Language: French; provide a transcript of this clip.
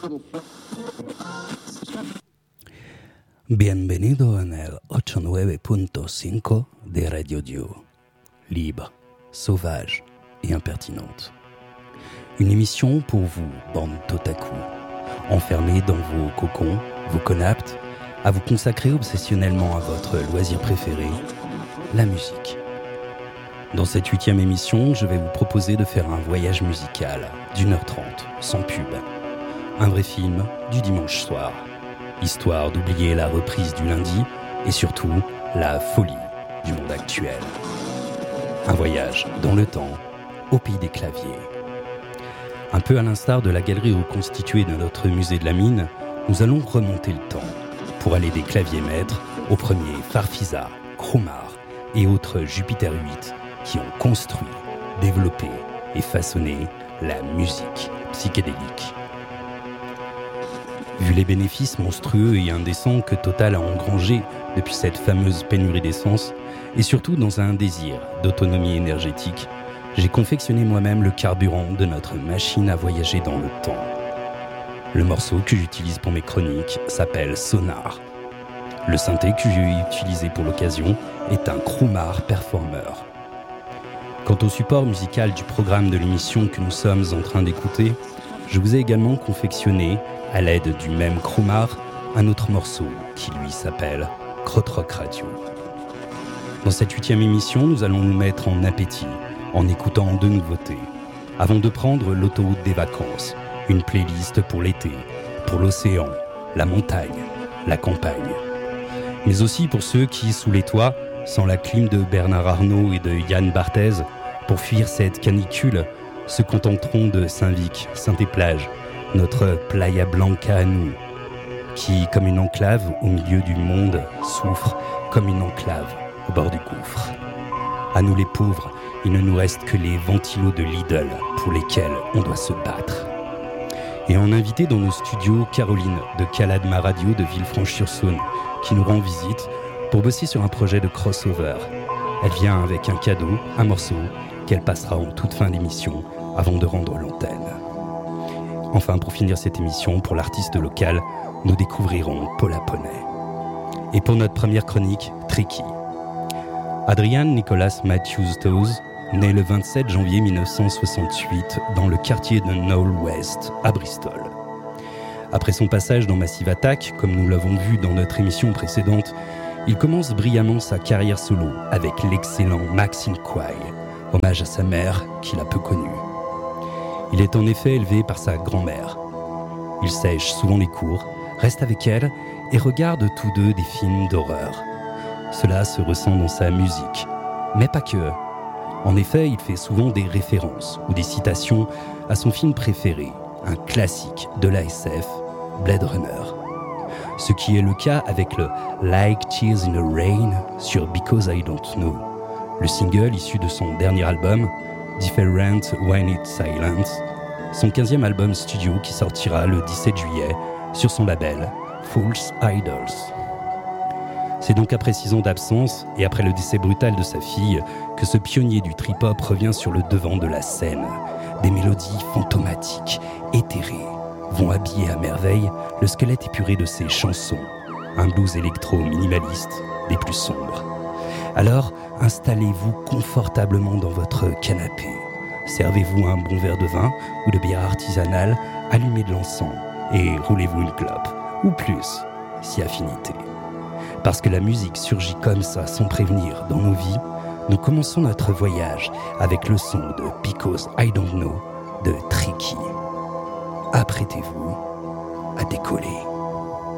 Bienvenido en el 89.5 de Radio Dio. Libre, sauvage et impertinente. Une émission pour vous, bande totaku, enfermée dans vos cocons, vos conaptes, à vous consacrer obsessionnellement à votre loisir préféré, la musique. Dans cette 8e émission, je vais vous proposer de faire un voyage musical d'1h30, sans pub. Un vrai film du dimanche soir, histoire d'oublier la reprise du lundi et surtout la folie du monde actuel. Un voyage dans le temps, au pays des claviers. Un peu à l'instar de la galerie reconstituée de notre musée de la mine, nous allons remonter le temps pour aller des claviers maîtres aux premiers Farfisa, Cromar et autres Jupiter 8 qui ont construit, développé et façonné la musique psychédélique. Vu les bénéfices monstrueux et indécents que Total a engrangés depuis cette fameuse pénurie d'essence, et surtout dans un désir d'autonomie énergétique, j'ai confectionné moi-même le carburant de notre machine à voyager dans le temps. Le morceau que j'utilise pour mes chroniques s'appelle Sonar. Le synthé que j'ai utilisé pour l'occasion est un Cromar Performer. Quant au support musical du programme de l'émission que nous sommes en train d'écouter, je vous ai également confectionné, à l'aide du même Cromar, un autre morceau qui lui s'appelle Krautrock Radio. Dans cette 8e émission, nous allons nous mettre en appétit en écoutant deux nouveautés, avant de prendre l'autoroute des vacances, une playlist pour l'été, pour l'océan, la montagne, la campagne. Mais aussi pour ceux qui, sous les toits, sans la clim de Bernard Arnault et de Yann Barthès, pour fuir cette canicule, se contenteront de Saint-Vic, Saint-Éplage, notre Playa Blanca à nous, qui, comme une enclave au milieu du monde, souffre comme une enclave au bord du gouffre. À nous les pauvres, il ne nous reste que les ventilos de Lidl pour lesquels on doit se battre. Et en invité dans nos studios Caroline de Caladma Radio de Villefranche-sur-Saône, qui nous rend visite pour bosser sur un projet de crossover. Elle vient avec un cadeau, un morceau, qu'elle passera en toute fin d'émission avant de rendre l'antenne. Enfin, pour finir cette émission, pour l'artiste local, nous découvrirons Paula Poney. Et pour notre première chronique, Tricky. Adrian Nicholas Matthews Dawes naît le 27 janvier 1968 dans le quartier de Knowle West, à Bristol. Après son passage dans Massive Attack, comme nous l'avons vu dans notre émission précédente, il commence brillamment sa carrière solo avec l'excellent Maxine Quay, hommage à sa mère qu'il a peu connue. Il est en effet élevé par sa grand-mère. Il sèche souvent les cours, reste avec elle et regarde tous deux des films d'horreur. Cela se ressent dans sa musique, mais pas que. En effet, il fait souvent des références ou des citations à son film préféré, un classique de la SF, Blade Runner. Ce qui est le cas avec le Like Tears in the Rain sur Because I Don't Know, le single issu de son dernier album, Different When It's Silent, son 15e album studio qui sortira le 17 juillet sur son label False Idols. C'est donc après 6 ans d'absence et après le décès brutal de sa fille que ce pionnier du trip-hop revient sur le devant de la scène. Des mélodies fantomatiques, éthérées, vont habiller à merveille le squelette épuré de ses chansons, un blues électro-minimaliste des plus sombres. Alors, installez-vous confortablement dans votre canapé, servez-vous un bon verre de vin ou de bière artisanale, allumez de l'encens et roulez-vous une clope, ou plus, si affinité. Parce que la musique surgit comme ça, sans prévenir, dans nos vies, nous commençons notre voyage avec le son de Because I Don't Know de Tricky. Apprêtez-vous à décoller.